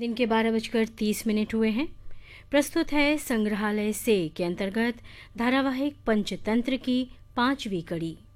दिन के 12:30 हुए हैं। प्रस्तुत है संग्रहालय से के अंतर्गत धारावाहिक पंचतंत्र की 5वीं कड़ी।